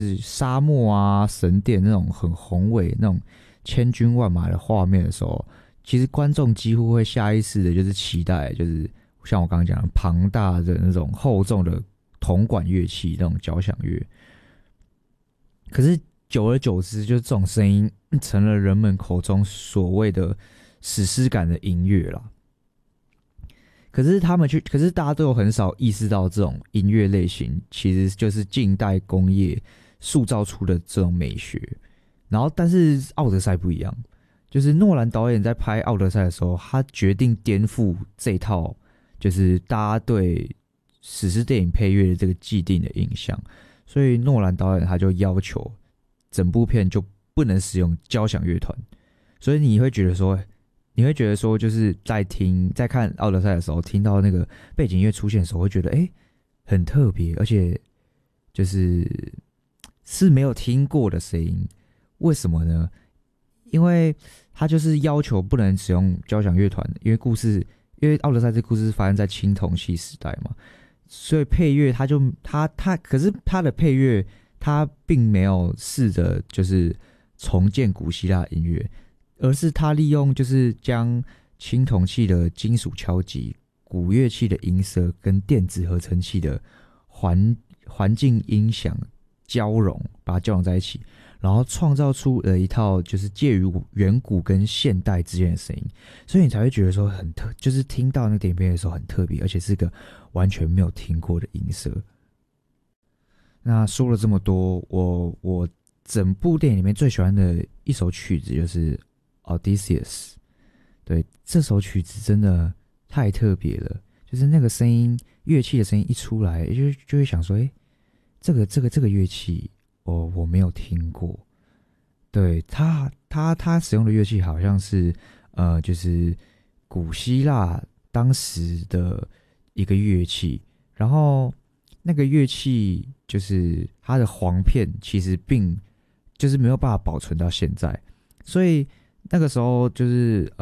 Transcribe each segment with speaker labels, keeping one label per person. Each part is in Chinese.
Speaker 1: 是沙漠啊、神殿那种很宏伟、那种千军万马的画面的时候，其实观众几乎会下意识的就是期待，就是像我刚刚讲的庞大的那种厚重的铜管乐器那种交响乐。可是久而久之，就是这种声音成了人们口中所谓的史诗感的音乐啦。可是大家都有很少意识到这种音乐类型其实就是近代工业塑造出的这种美学。然后，但是奥德赛不一样，就是诺兰导演在拍奥德赛的时候，他决定颠覆这套就是大家对史诗电影配乐的这个既定的印象，所以诺兰导演他就要求整部片就不能使用交响乐团，所以你会觉得说，就是在看《奥德赛》的时候，听到那个背景音乐出现的时候，会觉得很特别，而且是没有听过的声音。为什么呢？因为他就是要求不能使用交响乐团，因为《奥德赛》这故事是发生在青铜器时代嘛，所以配乐可是他的配乐他并没有试着就是重建古希腊音乐。而是他利用就是将青铜器的金属敲击、古乐器的音色跟电子合成器的环境音响交融，把它交融在一起，然后创造出了一套就是介于远古跟现代之间的声音，所以你才会觉得说就是听到那个电影片的时候很特别，而且是个完全没有听过的音色。那说了这么多，我整部电影里面最喜欢的一首曲子就是Odysseus。 对，这首曲子真的太特别了，就是那个声音，乐器的声音一出来，就会想说，这个乐器，我没有听过。对，他使用的乐器好像是就是古希腊当时的一个乐器，然后那个乐器就是它的簧片其实就是没有办法保存到现在，所以那个时候就是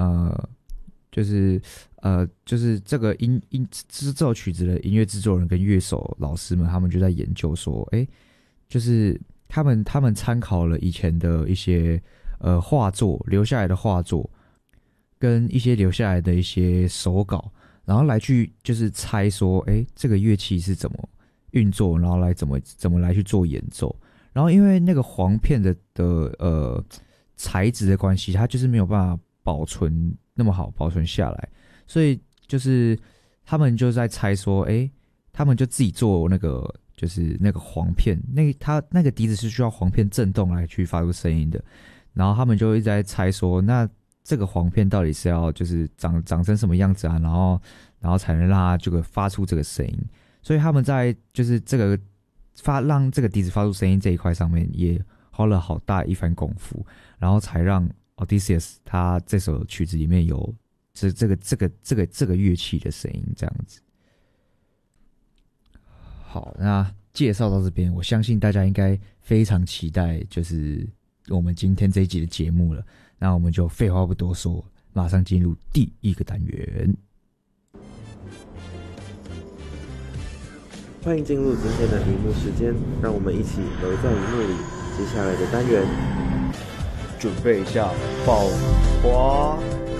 Speaker 1: 这个这首曲子的音乐制作人跟乐手老师们，他们就在研究说，就是他们参考了以前的一些画作留下来的画作，跟一些留下来的一些手稿，然后来去就是猜说，这个乐器是怎么运作，然后来怎么来去做演奏。然后因为那个簧片的材质的关系，它就是没有办法那么好保存下来，所以就是他们就在猜说，他们就自己做那个就是那个簧片，它那个笛子是需要簧片震动来去发出声音的，然后他们就一直在猜说，那这个簧片到底是要就是长成什么样子啊，然后才能让它这个发出这个声音，所以他们在就是让这个笛子发出声音这一块上面也花了好大一番功夫，然后才让 Odysseus 他这首曲子里面有这个乐器的声音这样子。好，那介绍到这边，我相信大家应该非常期待就是我们今天这一集的节目了。那我们就废话不多说，马上进入第一个单元。
Speaker 2: 欢迎进入今天的荧幕时间，让我们一起留在荧幕里。接下来的单元，
Speaker 1: 准备一下爆花。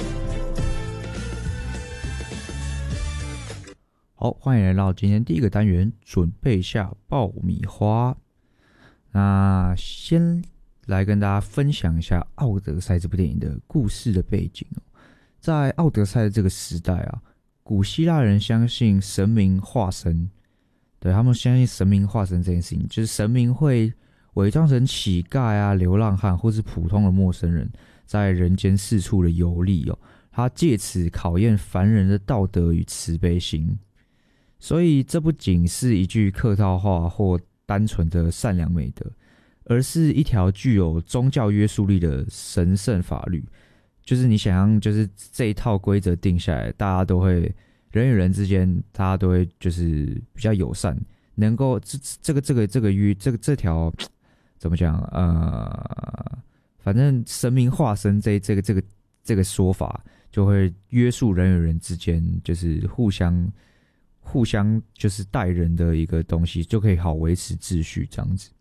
Speaker 1: 好，欢迎来到今天第一个单元，准备一下爆米花。那先来跟大家分享一下《奥德赛》这部电影的故事的背景。在奥德赛的这个时代啊，古希腊人相信神明化身。对，他们相信神明化身这件事情，就是神明会伪装成乞丐啊、流浪汉或是普通的陌生人，在人间四处的游历他借此考验凡人的道德与慈悲心。所以这不仅是一句客套话或单纯的善良美德，而是一条具有宗教约束力的神圣法律。就是你想象，就是这一套规则定下来，大家都会人与人之间，大家都会就是比较友善，能够这条怎么讲？反正神明化身这个说法，就会约束人与人之间，就是互相就是待人的一个东西，就可以好维持秩序这样子。